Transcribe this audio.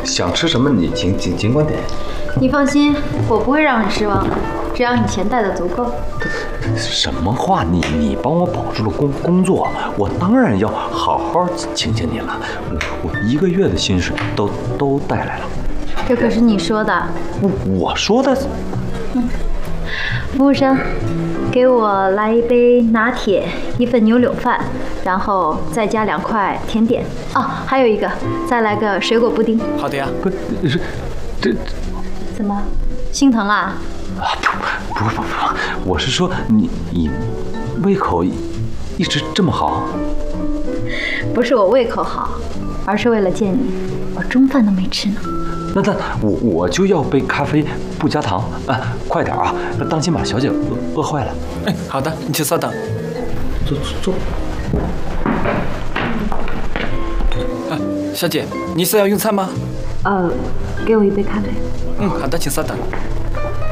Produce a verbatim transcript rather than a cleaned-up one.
想吃什么你尽尽尽管点。 你放心，我不会让你失望的，只要你钱带的足够。 什么话？你你帮我保住了工工作，我当然要好好请请你了。我我一个月的薪水都都带来了。 这可是你说的。 我我说的。 嗯。服务生，给我来一杯拿铁，一份牛柳饭，然后再加两块甜点。哦，还有一个，再来个水果布丁。 好的呀。 不是，这怎么心疼啦？ 啊不不不不，我是说你你胃口一直这么好。 不是我胃口好，而是为了见你，我中饭都没吃呢。 那那我我就要杯咖啡，不加糖啊！快点啊，当心把小姐饿饿坏了。 哎，好的，你请稍等。 坐坐。 啊，小姐，你是要用餐吗？ 呃，给我一杯咖啡。 嗯，好的，请稍等。